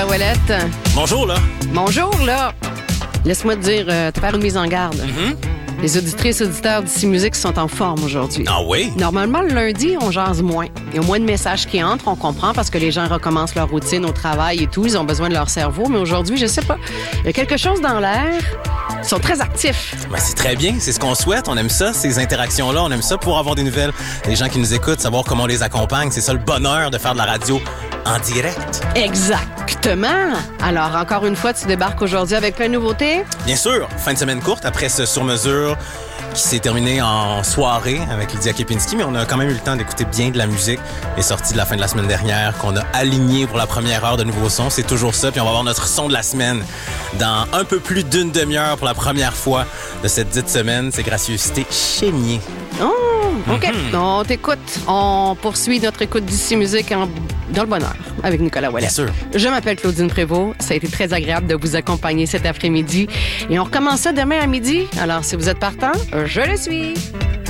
Ouellette. Bonjour, là. Bonjour, là. Laisse-moi te dire, te faire une mise en garde. Les auditrices et auditeurs d'ici Musique sont en forme aujourd'hui. Ah oui? Normalement, le lundi, on jase moins. Il y a moins de messages qui entrent, on comprend, parce que les gens recommencent leur routine au travail et tout. Ils ont besoin de leur cerveau. Mais aujourd'hui, je sais pas, il y a quelque chose dans l'air. Ils sont très actifs. Ben, c'est très bien, c'est ce qu'on souhaite. On aime ça, ces interactions-là. On aime ça pour avoir des nouvelles. Les gens qui nous écoutent, savoir comment on les accompagne. C'est ça le bonheur de faire de la radio en direct. Exactement. Alors, encore une fois, tu débarques aujourd'hui avec plein de nouveautés? Bien sûr, fin de semaine courte après ce sur-mesure qui s'est terminé en soirée avec Lydia Kepinski, mais on a quand même eu le temps d'écouter bien de la musique. Les sorties de la fin de la semaine dernière qu'on a aligné pour la première heure de nouveaux sons. C'est toujours ça. Puis on va avoir notre son de la semaine dans un peu plus d'une demi-heure pour la première fois de cette dite semaine. C'est Gracieuseté Chénier. Oh, OK. On t'écoute. On poursuit notre écoute d'ici Musique dans le bonheur avec Nicolas Ouellet. Bien sûr. Je m'appelle Claudine Prévost. Ça a été très agréable de vous accompagner cet après-midi. Et on recommence ça demain à midi. Alors, si vous êtes partant, je le suis.